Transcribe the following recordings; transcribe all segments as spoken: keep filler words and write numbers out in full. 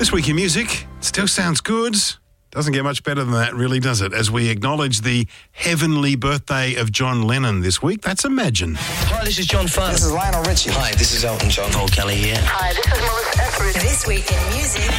This week in music, still sounds good. Doesn't get much better than that, really, does it? As we acknowledge the heavenly birthday of John Lennon this week. That's Imagine. Hi, this is John Farr. This is Lionel Richie. Hi, this is Elton John. Paul Kelly here. Hi, this is Melissa Etheridge. This week in music.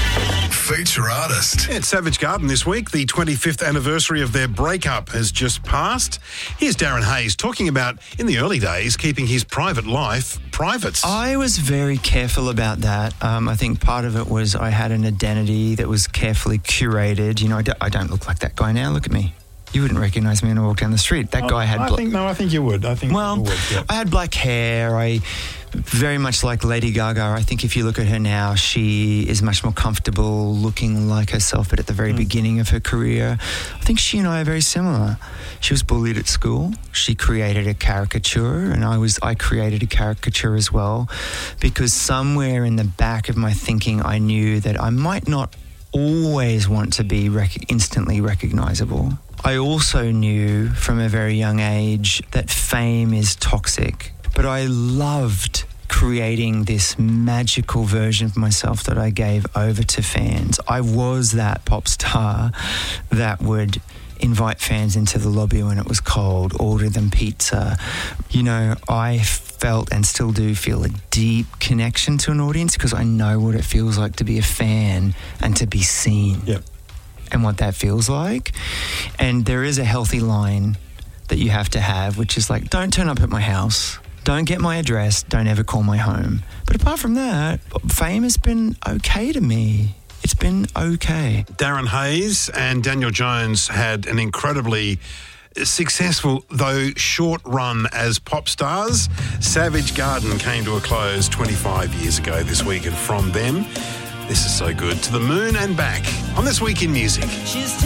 Feature artist. It's Savage Garden this week. The twenty-fifth anniversary of their breakup has just passed. Here's Darren Hayes talking about, in the early days, keeping his private life private. I was very careful about that. Um, I think part of it was I had an identity that was carefully curated. You know, I, do, I don't look like that guy now. Look at me. You wouldn't recognise me when I walked down the street. That oh, guy had... I Bla- think, no, I think you would. I think well, you would, yeah. I had black hair. I very much like Lady Gaga. I think if you look at her now, she is much more comfortable looking like herself, but at the very mm. beginning of her career, I think she and I are very similar. She was bullied at school. She created a caricature, and I was I created a caricature as well, because somewhere in the back of my thinking, I knew that I might not always want to be rec- instantly recognisable. I also knew from a very young age that fame is toxic, but I loved creating this magical version of myself that I gave over to fans. I was that pop star that would invite fans into the lobby when it was cold, order them pizza. You know, I felt and still do feel a deep connection to an audience because I know what it feels like to be a fan and to be seen. Yep. And what that feels like. And there is a healthy line that you have to have, which is like, don't turn up at my house, don't get my address, don't ever call my home. But apart from that, fame has been okay to me. It's been okay. Darren Hayes and Daniel Jones had an incredibly successful, though short run as pop stars. Savage Garden came to a close twenty-five years ago this week, and from them, this is so good. To the moon and back on This Week in Music.